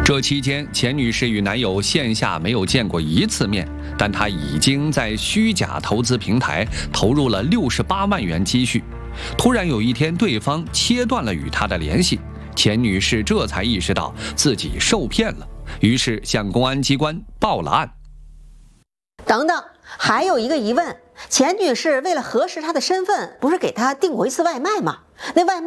这期间，钱女士与男友线下没有见过一次面，但她已经在虚假投资平台投入了68万元积蓄。突然有一天，对方切断了与她的联系，钱女士这才意识到自己受骗了，于是向公安机关报了案。 等等，还有一个疑问，钱女士为了核实她的身份，不是给她订过一次外卖吗？那外卖